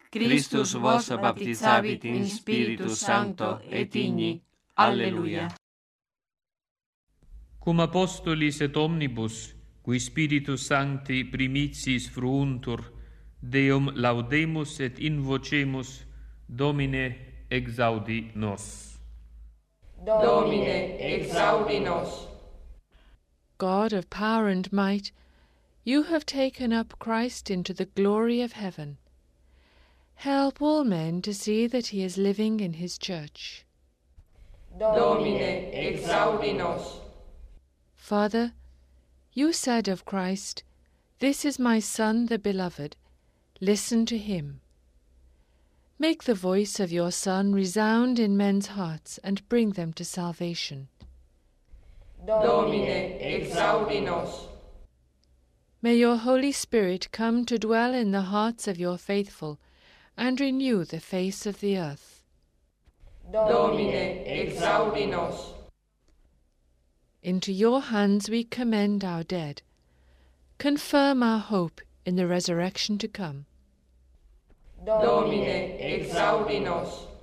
Christus vos baptizavit in Spiritus Sancto et Igni. Alleluia. Cum apostolis et omnibus, qui Spiritus Sancti primitiis fruuntur, Deum laudemus et invocemus, Domine exaudi nos. Domine exaudi nos. God of power and might, you have taken up Christ into the glory of heaven. Help all men to see that he is living in his church. Domine exaudi nos. Father, you said of Christ, "This is my Son, the Beloved. Listen to him." Make the voice of your Son resound in men's hearts and bring them to salvation. Domine exaudi nos. May your Holy Spirit come to dwell in the hearts of your faithful and renew the face of the earth. Domine exaudi nos. Into your hands we commend our dead. Confirm our hope in the resurrection to come. Domine exaudi nos.